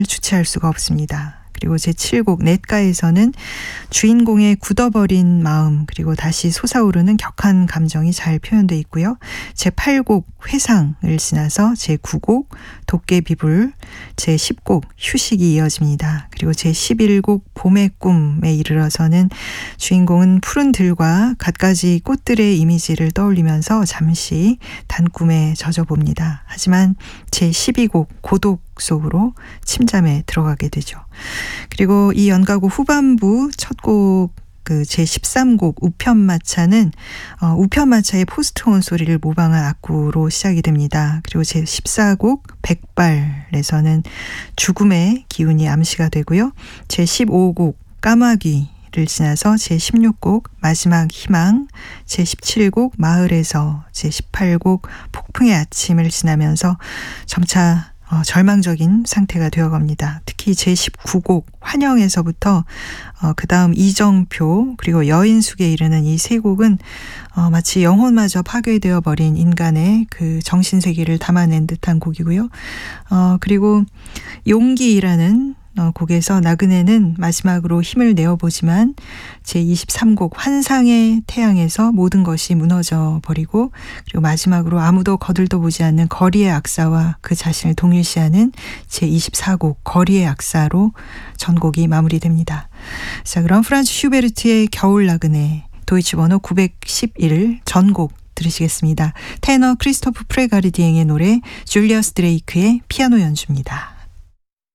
주체할 수가 없습니다. 그리고 제7곡 냇가에서는 주인공의 굳어버린 마음 그리고 다시 솟아오르는 격한 감정이 잘 표현되어 있고요. 제8곡 회상을 지나서 제9곡 도깨비불, 제10곡 휴식이 이어집니다. 그리고 제11곡 봄의 꿈에 이르러서는 주인공은 푸른 들과 갖가지 꽃들의 이미지를 떠올리면서 잠시 단꿈에 젖어봅니다. 하지만 제12곡 고독 속으로 침잠에 들어가게 되죠. 그리고 이 연가곡 후반부 첫 곡 제13곡 우편마차는 우편마차의 포스트온 소리를 모방한 악구로 시작이 됩니다. 그리고 제14곡 백발에서는 죽음의 기운이 암시가 되고요. 제15곡 까마귀를 지나서 제16곡 마지막 희망, 제17곡 마을에서 제18곡 폭풍의 아침을 지나면서 점차 절망적인 상태가 되어갑니다. 특히 제19곡 환영에서부터 그 다음 이정표 그리고 여인숙에 이르는 이 세 곡은 마치 영혼마저 파괴되어 버린 인간의 그 정신세계를 담아낸 듯한 곡이고요. 그리고 용기라는 곡에서 나그네는 마지막으로 힘을 내어보지만 제23곡 환상의 태양에서 모든 것이 무너져 버리고 그리고 마지막으로 아무도 거들떠보지 않는 거리의 악사와 그 자신을 동일시하는 제24곡 거리의 악사로 전곡이 마무리됩니다. 자, 그럼 프란츠 슈베르트의 겨울 나그네 도이치 번호 911 전곡 들으시겠습니다. 테너 크리스토프 프레가르디앵의 노래 줄리어스 드레이크의 피아노 연주입니다.